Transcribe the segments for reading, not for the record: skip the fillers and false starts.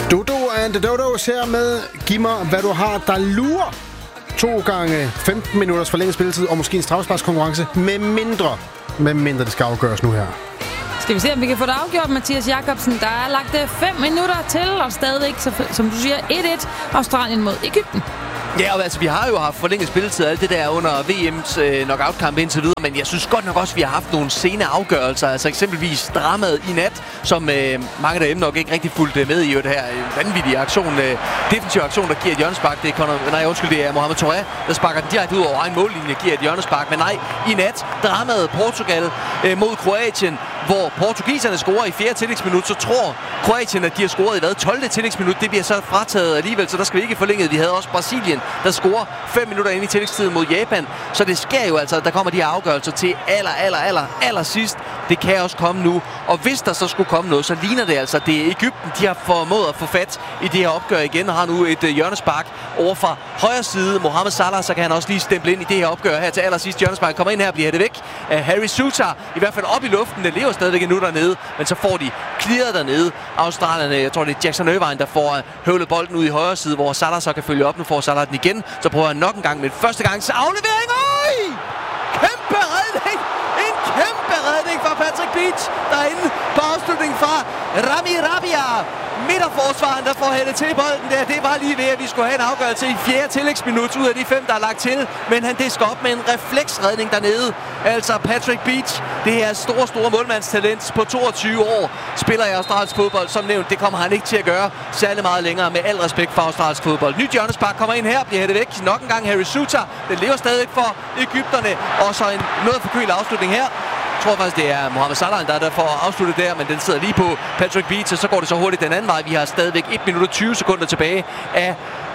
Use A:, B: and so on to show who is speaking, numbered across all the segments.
A: Dodo and the Dodos her med Giv mig, hvad du har, der lurer. 2 gange 15 minutters forlænget spilletid, og måske en straffesparkskonkurrence, med mindre det skal afgøres nu her.
B: Skal vi se, om vi kan få det afgjort, Mathias Jakobsen. Der er lagt 5 minutter til, og stadigvæk, som du siger, 1-1 Australien mod Egypten.
C: Ja, og altså, vi har jo haft forlænget spilletid og alt det der under VM's knockout-kamp indtil videre, men jeg synes godt nok også, at vi har haft nogle sene afgørelser, altså eksempelvis dramaet i nat, som mange derhjemme nok ikke rigtig fulgte med i, det her vanvittige aktion, defensiv aktion, der giver et hjørnespark. Det er Mohamed Touré, der sparker den direkte ud over egen mållinje, giver et hjørnespark, men nej, i nat dramaet Portugal mod Kroatien, hvor portugiserne scorer i 4. tillægsminut, så tror Kroatien, at de har scoret i 12. tillægsminut. Det bliver så frataget alligevel, så der skal vi ikke forlænget. Vi havde også Brasilien, der scorer 5 minutter ind i tillægstiden mod Japan. Så det sker jo altså, der kommer de her afgørelser til aller sidst. Det kan også komme nu. Og hvis der så skulle komme noget, så ligner det altså, det er Egypten, de har formået at få fat i det her opgør igen, og har nu et hjørnespark over fra højre side. Mohamed Salah, så kan han også lige stemple ind i det her opgør her til allersidst. Hjørnespark kommer ind her, bliver det væk af Harry Souttar, i hvert fald op i luften. Det lever stadigvæk endnu dernede, men så får de clearet dernede. Australierne, jeg tror det er Jackson Irvine, der får høvlet bolden ud i højre side, hvor Salah så kan følge op. Nu får Salah den igen, så prøver han nok en gang med første gang så aflevering. Oj! Kæmpe redning! En kæmpe redning fra Patrick Beach derinde på afslutningen fra Rami Rabia. Midterforsvaren, der får hældet til bolden der. Det var lige ved, at vi skulle have en afgørelse i 4. tillægsminut ud af de 5, der er lagt til. Men han disker op med en refleksredning dernede. Altså Patrick Beach, det her store målmandstalent på 22 år, spiller i australsk fodbold. Som nævnt, det kommer han ikke til at gøre særlig meget længere, med al respekt for australsk fodbold. Nyt hjørnespark kommer ind her, bliver hættet væk. Nok en gang Harry Souttar. Den lever stadig for Egypterne. Og så en noget forkølet afslutning her. Jeg tror faktisk, det er Mohamed Salah, der får afsluttet der, men den sidder lige på Patrick Beach, og så går det så hurtigt den anden vej. Vi har stadigvæk 1 minut og 20 sekunder tilbage af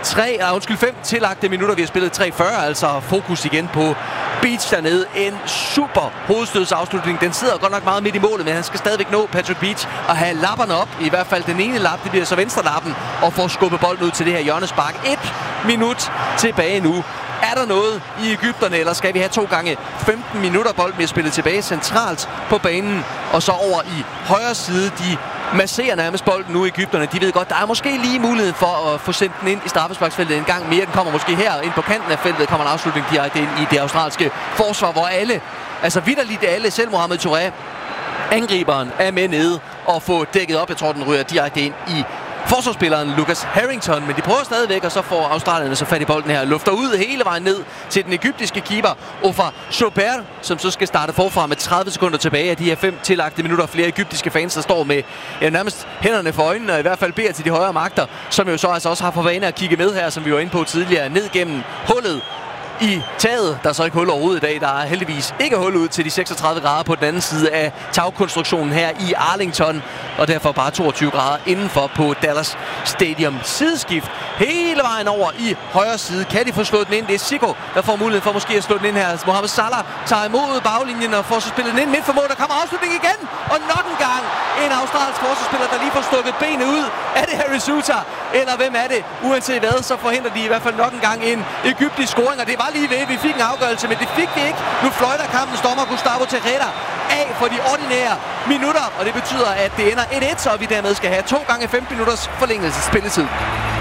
C: 5 tillagte minutter. Vi har spillet 3:40, altså fokus igen på Beach dernede. En super hovedstødsafslutning. Den sidder godt nok meget midt i målet, men han skal stadigvæk nå Patrick Beach og have lapperne op. I hvert fald den ene lap, det bliver så venstre lappen, og får skubbet bolden ud til det her hjørnespark. 1 minut tilbage nu. Er der noget i Egypterne, eller skal vi have 2 gange 15 minutter? Bolden bliver spillet tilbage centralt på banen, og så over i højre side. De masserer nærmest bolden nu i Egypterne. De ved godt, der er måske lige mulighed for at få sendt den ind i straffesparksfeltet en gang mere. Den kommer måske her ind på kanten af feltet, kommer en afslutning direkte ind i det australske forsvar, hvor alle, altså vitterligt alle, selv Mohamed Touré, angriberen, er med nede og få dækket op. Jeg tror, den ryger direkte ind i forsvarsspilleren Lucas Harrington, men de prøver stadigvæk, og så får australierne så fat i bolden her og lufter ud hele vejen ned til den egyptiske keeper Ofar Choper, som så skal starte forfra med 30 sekunder tilbage af de her 5 tillagte minutter. Flere egyptiske fans, der står med nærmest hænderne for øjnene, og i hvert fald beder til de højere magter, som jo så altså også har for vane at kigge med her, som vi var inde på tidligere, ned gennem hullet i taget. Der er så ikke hul overhovedet i dag. Der er heldigvis ikke hul ud til de 36 grader på den anden side af tagkonstruktionen her i Arlington, og derfor bare 22 grader indenfor på Dallas Stadium. Sideskift hele vejen over i højre side. Kan de få slået den ind? Det er Zico, der får mulighed for måske at slå den ind her. Mohamed Salah tager imod baglinjen og får så spillet den ind midt for mål. Der kommer afslutning igen, og nok en gang en australsk forsvarsspiller, der lige får stukket benet ud. Er det Harry Souttar, eller hvem er det? Uanset hvad, så forhindrer de i hvert fald nok en gang en egyptisk scoring, og det var lige ved, vi fik en afgørelse, men det fik vi ikke. Nu fløjter kampens dommer Gustavo Terrera af for de ordinære minutter, og det betyder, at det ender 1-1, så vi dermed skal have 2 gange 15 minutters forlængelse spilletid.